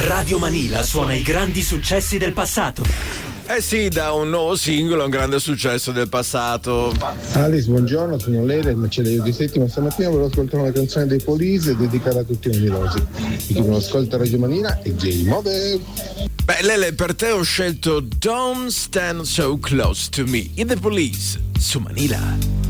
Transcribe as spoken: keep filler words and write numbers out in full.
Radio Manila suona i grandi successi del passato. Eh sì, da un nuovo singolo a un grande successo del passato. Alice, buongiorno, sono Lele, il macellaio di Settima. Stamattina volevo ascoltare una canzone dei Police dedicata a tutti i numerosi. Chi non ascolta Radio Manila è J Move. Beh, Lele, per te ho scelto Don't Stand So Close to Me, i The Police, su Manila.